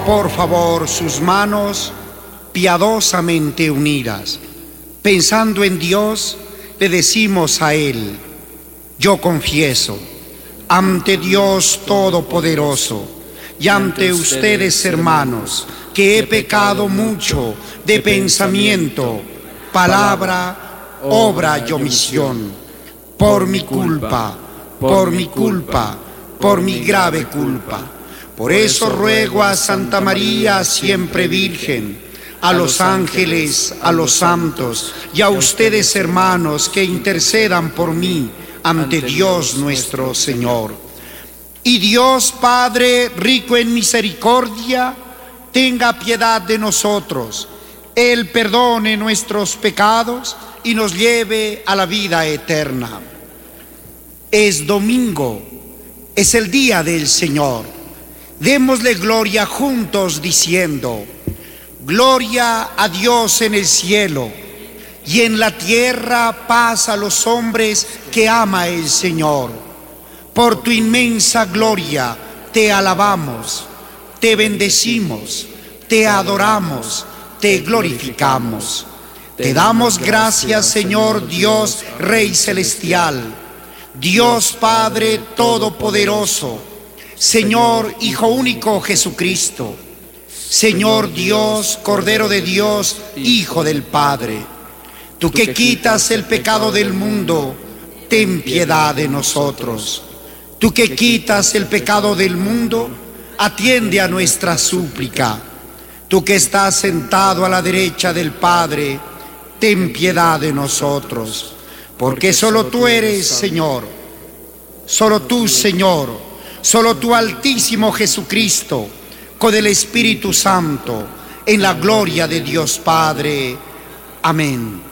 por favor sus manos piadosamente unidas. Pensando en Dios, le decimos a Él: yo confieso ante Dios Todopoderoso y ante ustedes, hermanos, que he pecado mucho de pensamiento, palabra, obra y omisión, por mi culpa, por mi culpa, por mi grave culpa. Por eso ruego a Santa María, siempre Virgen, a los ángeles, a los santos y a ustedes, hermanos, que intercedan por mí ante Dios nuestro Señor. Y Dios Padre, rico en misericordia, tenga piedad de nosotros. Él perdone nuestros pecados y nos lleve a la vida eterna. Es domingo, es el día del Señor. Démosle gloria juntos diciendo: gloria a Dios en el cielo y en la tierra paz a los hombres que ama el Señor. Por tu inmensa gloria te alabamos, te bendecimos, te adoramos, te glorificamos. Te damos gracias, Señor Dios, Rey celestial, Dios Padre todopoderoso, Señor Hijo único Jesucristo, Señor Dios, Cordero de Dios, Hijo del Padre. Tú que quitas el pecado del mundo, ten piedad de nosotros. Tú que quitas el pecado del mundo, atiende a nuestra súplica. Tú que estás sentado a la derecha del Padre, ten piedad de nosotros. Porque solo tú eres, Señor, solo tú, Señor, solo tú, Altísimo Jesucristo, con el Espíritu Santo, en la gloria de Dios Padre. Amén.